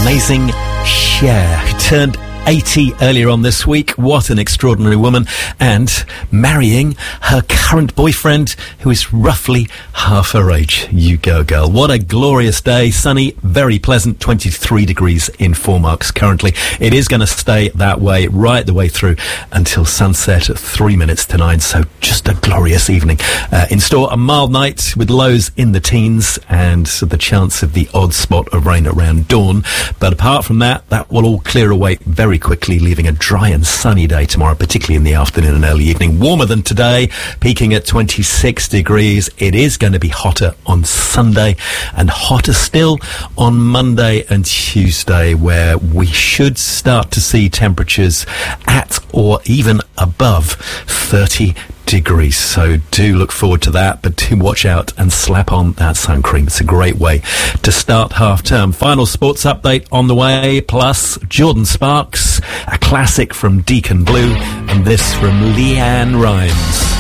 amazing Cher, who turned 80 earlier on this week. What an extraordinary woman. And marrying her current boyfriend, who is roughly half her age. You go, girl. What a glorious day. Sunny, very pleasant, 23 degrees in 4 marks currently. It is going to stay that way right the way through until sunset at 3 minutes to 9. So just a glorious evening. In store, a mild night with lows in the teens and the chance of the odd spot of rain around dawn. But apart from that, that will all clear away very quickly, leaving a dry and sunny day tomorrow, particularly in the afternoon and early evening. Warmer than today, peaking at 26 degrees. It is going to be hotter on Sunday and hotter still on Monday and Tuesday, where we should start to see temperatures at or even above 30 degrees. So do look forward to that, but do watch out and slap on that sun cream. It's a great way to start half term. Final sports update on the way, plus Jordan Sparks, a classic from Deacon Blue, and this from Leanne Rimes.